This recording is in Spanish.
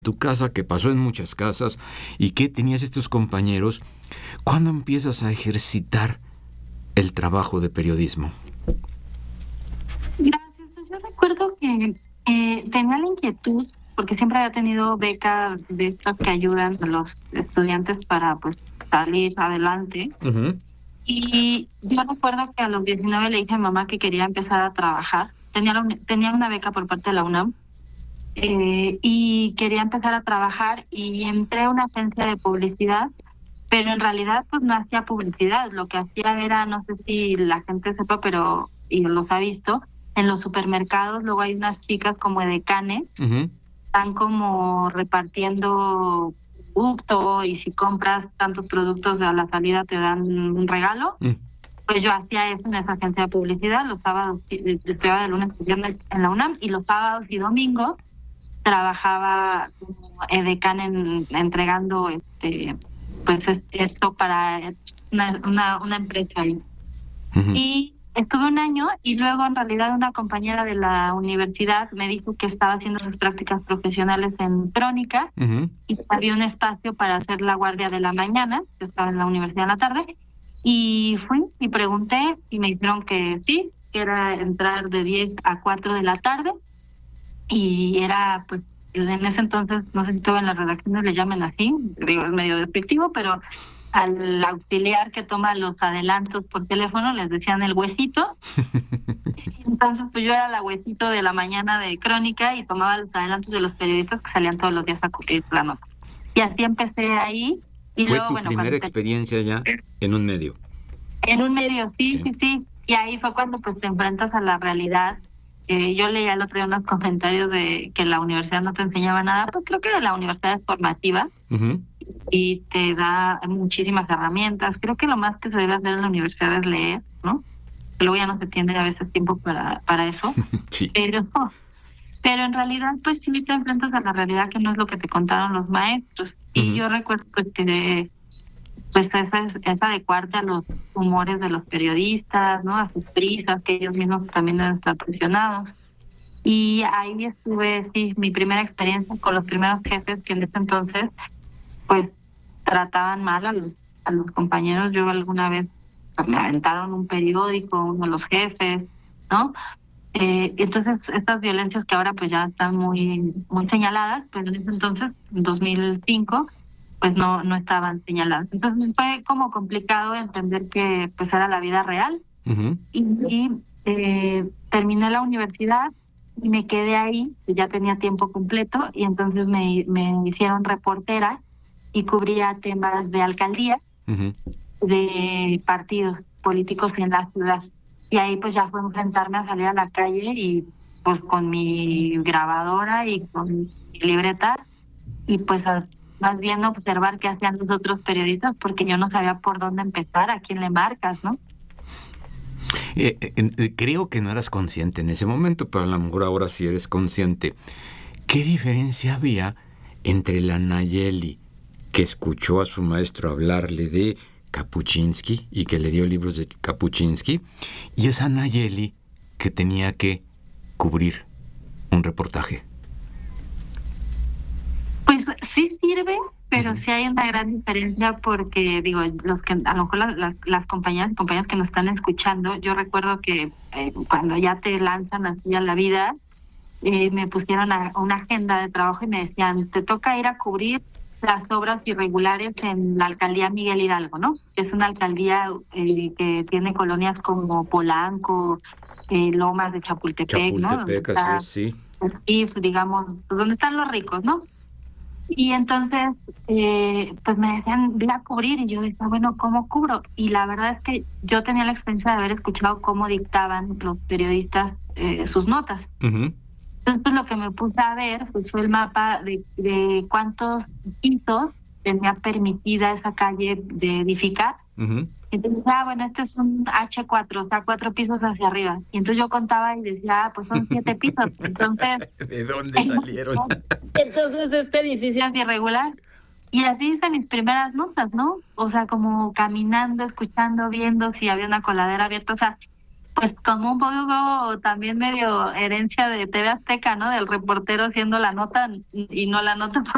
tu casa, que pasó en muchas casas, y que tenías estos compañeros, ¿cuándo empiezas a ejercitar el trabajo de periodismo? Gracias. Pues yo recuerdo que tenía la inquietud, porque siempre había tenido becas de estas que ayudan a los estudiantes para pues salir adelante. Uh-huh. Y yo recuerdo que a los 19 le dije a mamá que quería empezar a trabajar. Tenía una beca por parte de la UNAM y quería empezar a trabajar y entré a una agencia de publicidad, pero en realidad pues no hacía publicidad. Lo que hacía era, no sé si la gente sepa, pero y los ha visto, en los supermercados luego hay unas chicas como edecanes, Uh-huh. están como repartiendo producto y si compras tantos productos a la salida te dan un regalo. Uh-huh. Pues yo hacía eso en esa agencia de publicidad los sábados, estudiaba de lunes a viernes en la UNAM y los sábados y domingos trabajaba como edecán entregando esto para una empresa ahí. Uh-huh. Y estuve un año y luego en realidad una compañera de la universidad me dijo que estaba haciendo sus prácticas profesionales en Crónica. Uh-huh. Y había un espacio para hacer la guardia de la mañana, yo estaba en la universidad en la tarde, y fui y pregunté y me dijeron que sí, que era entrar de 10 a 4 de la tarde y era pues en ese entonces, no sé si todo en las redacciones le llaman así, digo es medio despectivo, pero al auxiliar que toma los adelantos por teléfono les decían el huesito. Entonces pues yo era la huesito de la mañana de Crónica y tomaba los adelantos de los periodistas que salían todos los días a cubrir la nota. Y así empecé ahí. Y ¿Fue luego, tu primera experiencia ya en un medio? En un medio, sí. Y ahí fue cuando pues te enfrentas a la realidad. Yo leía el otro día unos comentarios de que la universidad no te enseñaba nada, pues creo que la universidad es formativa. Uh-huh. Y te da muchísimas herramientas. Creo que lo más que se debe hacer en la universidad es leer, ¿no? Luego ya no se tiene a veces tiempo para eso. Sí. Pero en realidad pues sí te enfrentas a la realidad que no es lo que te contaron los maestros. Uh-huh. Y yo recuerdo pues que pues es adecuarte a los humores de los periodistas, ¿no? A sus prisas, que ellos mismos también deben estar presionados. Y ahí estuve, sí, mi primera experiencia con los primeros jefes que en ese entonces pues trataban mal a los compañeros. Yo alguna vez me aventaron un periódico, uno de los jefes, ¿no? Entonces estas violencias que ahora pues ya están muy muy señaladas, pero en ese entonces, en 2005, pues no estaban señaladas. Entonces fue como complicado entender que pues era la vida real. Uh-huh. Y terminé la universidad y me quedé ahí, ya tenía tiempo completo, y entonces me hicieron reportera y cubría temas de alcaldía, Uh-huh. de partidos políticos en la ciudad. Y ahí pues ya fue enfrentarme a salir a la calle y pues con mi grabadora y con mi libreta y pues más bien observar qué hacían los otros periodistas, porque yo no sabía por dónde empezar, a quién le marcas, ¿no? Creo que no eras consciente en ese momento, pero a lo mejor ahora sí eres consciente. ¿Qué diferencia había entre la Nayeli que escuchó a su maestro hablarle de Kapuczynski y que le dio libros de Kapuczynski y esa Nayeli que tenía que cubrir un reportaje? Pues sí sirve, pero sí hay una gran diferencia porque, digo, los que a lo mejor las compañeras y compañeros que nos están escuchando, yo recuerdo que cuando ya te lanzan así a la vida, me pusieron a una agenda de trabajo y me decían, te toca ir a cubrir las obras irregulares en la alcaldía Miguel Hidalgo, ¿no? Es una alcaldía que tiene colonias como Polanco, Lomas de Chapultepec, ¿no? Chapultepec, así es, sí. Y digamos, donde están los ricos, ¿no? Y entonces, pues me decían, ve a cubrir, y yo decía, bueno, ¿cómo cubro? Y la verdad es que yo tenía la experiencia de haber escuchado cómo dictaban los periodistas sus notas. Uh-huh. Entonces, pues, lo que me puse a ver pues, fue el mapa de cuántos pisos tenía permitida esa calle de edificar. Uh-huh. Entonces, bueno, este es un H4, o sea, 4 pisos hacia arriba. Y entonces yo contaba y decía, pues son 7 pisos. Entonces, ¿de dónde salieron? Entonces, este edificio es irregular. Y así hice mis primeras notas, ¿no? O sea, como caminando, escuchando, viendo si había una coladera abierta. O sea, pues como un poco también medio herencia de TV Azteca, ¿no? Del reportero haciendo la nota y no la nota por